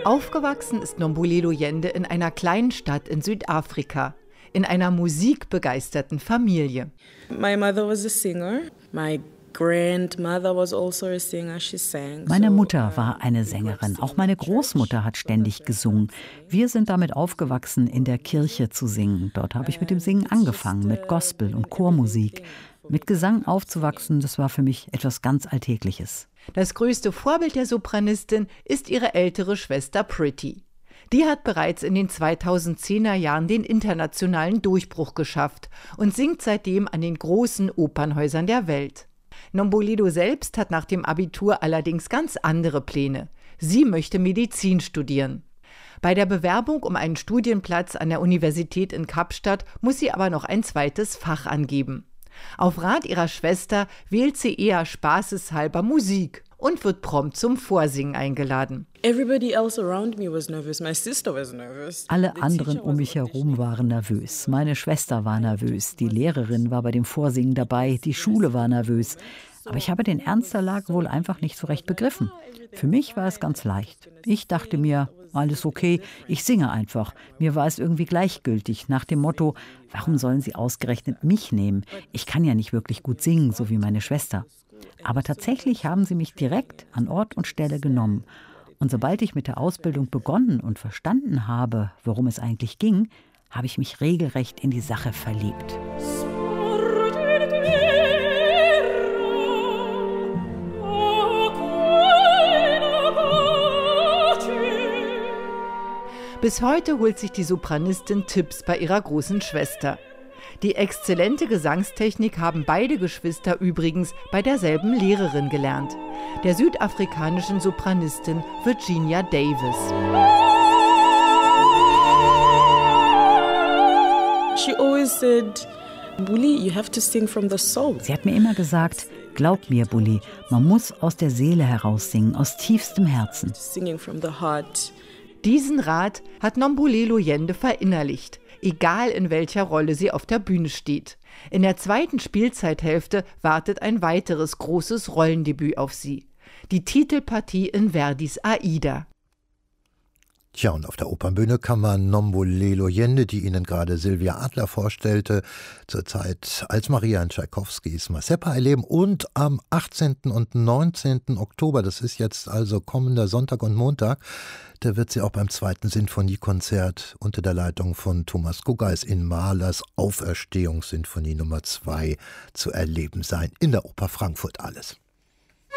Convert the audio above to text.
Aufgewachsen ist Nombulelo Yende in einer kleinen Stadt in Südafrika, in einer musikbegeisterten Familie. My mother was a singer. My grandmother was also a singer. She sang. Meine Mutter war eine Sängerin. Auch meine Großmutter hat ständig gesungen. Wir sind damit aufgewachsen, in der Kirche zu singen. Dort habe ich mit dem Singen angefangen, mit Gospel und Chormusik. Mit Gesang aufzuwachsen, das war für mich etwas ganz Alltägliches. Das größte Vorbild der Sopranistin ist ihre ältere Schwester Pretty. Die hat bereits in den 2010er Jahren den internationalen Durchbruch geschafft und singt seitdem an den großen Opernhäusern der Welt. Nombulelo selbst hat nach dem Abitur allerdings ganz andere Pläne. Sie möchte Medizin studieren. Bei der Bewerbung um einen Studienplatz an der Universität in Kapstadt muss sie aber noch ein zweites Fach angeben. Auf Rat ihrer Schwester wählt sie eher spaßeshalber Musik und wird prompt zum Vorsingen eingeladen. Alle anderen um mich herum waren nervös. Meine Schwester war nervös, die Lehrerin war bei dem Vorsingen dabei, die Schule war nervös. Aber ich habe den Ernst der Lage wohl einfach nicht so recht begriffen. Für mich war es ganz leicht. Ich dachte mir, alles okay, ich singe einfach. Mir war es irgendwie gleichgültig, nach dem Motto, warum sollen sie ausgerechnet mich nehmen? Ich kann ja nicht wirklich gut singen, so wie meine Schwester. Aber tatsächlich haben sie mich direkt an Ort und Stelle genommen. Und sobald ich mit der Ausbildung begonnen und verstanden habe, worum es eigentlich ging, habe ich mich regelrecht in die Sache verliebt. Bis heute holt sich die Sopranistin Tipps bei ihrer großen Schwester. Die exzellente Gesangstechnik haben beide Geschwister übrigens bei derselben Lehrerin gelernt, der südafrikanischen Sopranistin Virginia Davis. She always said, Bully, you have to sing from the soul. Sie hat mir immer gesagt, glaub mir, Bully, man muss aus der Seele heraus singen, aus tiefstem Herzen. Singing from the heart. Diesen Rat hat Nombulelo Yende verinnerlicht, egal in welcher Rolle sie auf der Bühne steht. In der zweiten Spielzeithälfte wartet ein weiteres großes Rollendebüt auf sie. Die Titelpartie in Verdis Aida. Tja, und auf der Opernbühne kann man Nombulelo Yende, die Ihnen gerade Sylvia Adler vorstellte, zurzeit als Maria in Tschaikowskis Mazeppa erleben. Und am 18. und 19. Oktober, das ist jetzt also kommender Sonntag und Montag, da wird sie auch beim 2. Sinfoniekonzert unter der Leitung von Thomas Guggeis in Mahlers Auferstehungssinfonie Nummer 2 zu erleben sein. In der Oper Frankfurt alles.